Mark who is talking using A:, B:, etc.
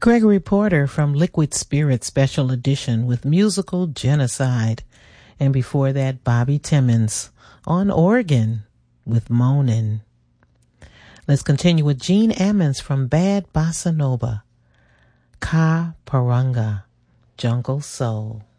A: Gregory Porter from Liquid Spirit Special Edition with Musical Genocide. And before that, Bobby Timmons on organ with Moanin'. Let's continue with Gene Ammons from Bad Bossa Nova. Ka Paranga, Jungle Soul.